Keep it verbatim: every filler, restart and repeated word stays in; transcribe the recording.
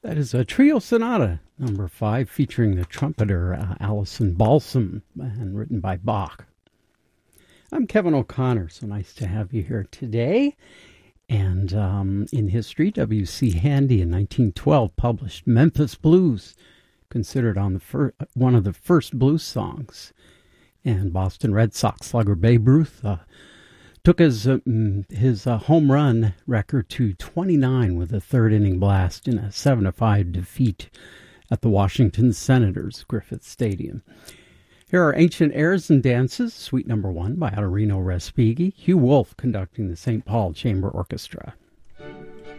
That is a trio sonata, number five, featuring the trumpeter uh, Alison Balsam, and written by Bach. I'm Kevin O'Connor, so nice to have you here today. And um, in history, W C. Handy in nineteen twelve published Memphis Blues, considered on the fir- one of the first blues songs. And Boston Red Sox slugger Babe Ruth uh, took his, uh, his uh, home run record to twenty-nine with a third-inning blast in a seven to five defeat at the Washington Senators, Griffith Stadium. Here are Ancient Airs and Dances, Suite Number One by Autorino Respighi, Hugh Wolf conducting the Saint Paul Chamber Orchestra.